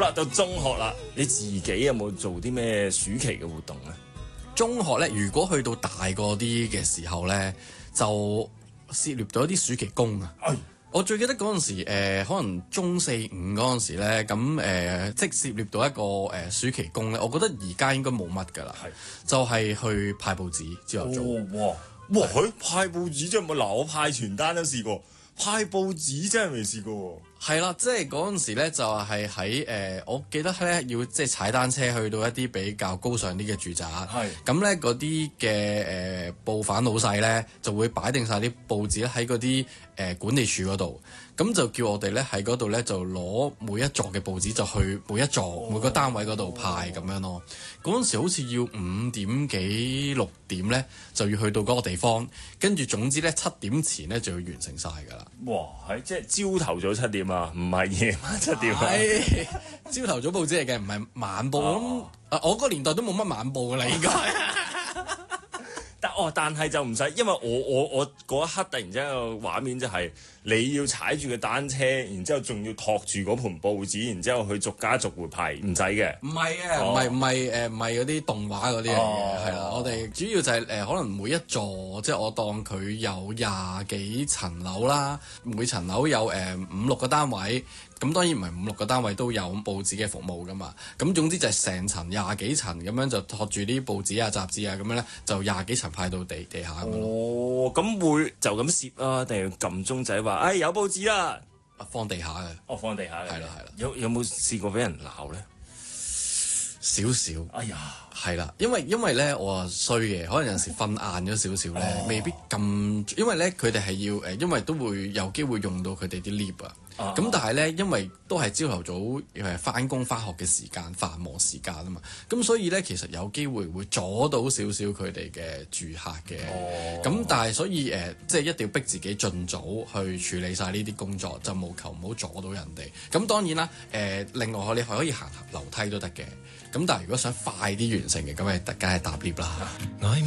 啦，到中學啦，你自己有冇做啲咩暑期嘅活動咧？ 中學咧，如果去到大個啲嘅時候咧，就涉獵到一啲暑期工啊。我最記得嗰陣時，可能中四五嗰陣時咧，咁即係涉獵到一個暑期工咧，我覺得而家應該冇乜㗎啦。就係去派報紙朝頭早。 哇！佢派報紙真係冇嗱，我派傳單都試過，派報紙真係未試過喎。 係啦，即係嗰陣時咧，就係喺我記得咧要即係踩單車去到一啲比較高尚啲嘅住宅。咁咧嗰啲嘅報販老細咧就會擺定晒啲報紙咧喺嗰啲管理處嗰度，咁就叫我哋咧喺嗰度咧就攞每一座嘅報紙就去每一座每個單位嗰度派咁樣咯。嗰陣時好似要5點幾6點咧就要去到嗰個地方，跟住總之咧7點前咧就要完成晒㗎啦。 哇！係即係朝頭早7點啊，唔係夜晚7點啊。 係朝頭早報紙嚟嘅，唔係晚報。我嗰個年代都冇乜晚報㗎啦，應該。 但係就唔使，因為我嗰一刻突然之間個畫面就係你要踩住個單車，然之後仲要托住嗰盤報紙，然之後去逐家逐戶派，唔使嘅。唔係嘅， 唔係嗰啲動畫嗰啲嚟嘅，係啦。我哋主要就係可能每一座，即係我當佢有20幾層樓啦，每層樓有5、6個單位。咁當然唔係5、6個單位都有報紙嘅服務噶嘛，咁總之就係成層20幾層咁樣就托住啲報紙啊、雜誌啊咁樣咧，就20幾層派到地下咁咯。 咁會就咁攝啊，定係撳鐘仔話，有報紙啦， 放地下嘅。 放地下嘅。係啦。有冇試過俾人鬧咧？ 少少。 哎呀， 係啦，因為咧我啊衰嘅，可能有時瞓晏咗少少咧，未必咁，因為咧佢哋係要因為都會有機會用到佢哋啲 lift 啊。咁但係咧，因為都係朝頭早返工返學嘅時間，繁忙時間啊嘛，咁所以咧其實有機會會阻到少少佢哋嘅住客嘅。咁但係所以即係一定要逼自己盡早去處理晒呢啲工作，就務求唔好阻到人哋。咁當然啦，另外你可以行樓梯都得嘅。咁但係如果想快啲完成嘅，咁咪梗係搭 lift 啦。